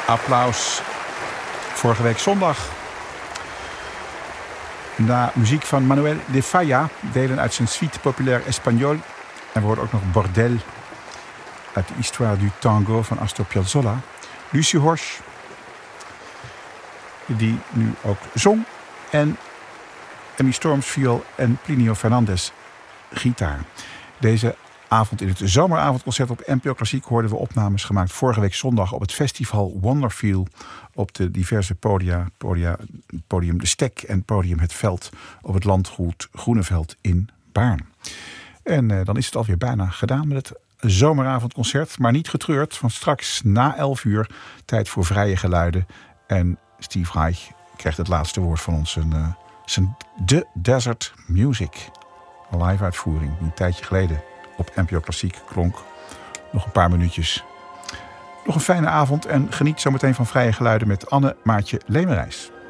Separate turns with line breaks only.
applaus. Vorige week zondag. Na muziek van Manuel de Falla, delen uit zijn suite populair Espagnol. En we hoorden ook nog Bordel uit de Histoire du Tango van Astor Piazzolla. Lucie Horsch, die nu ook zong. En Emmy Storms viool en Plinio Fernandez gitaar. Deze avond in het zomeravondconcert op NPO Klassiek hoorden we opnames gemaakt vorige week zondag op het festival Wonderfeel op de diverse podium De Stek en podium Het Veld op het landgoed Groeneveld in Baarn. En dan is het alweer bijna gedaan met het zomeravondconcert, maar niet getreurd, want straks na 11 uur tijd voor vrije geluiden. En Steve Reich krijgt het laatste woord van ons, zijn The Desert Music. Een live uitvoering die een tijdje geleden op NPO Klassiek klonk. Nog een paar minuutjes. Nog een fijne avond en geniet zometeen van vrije geluiden met Anne Maartje Lemerijs.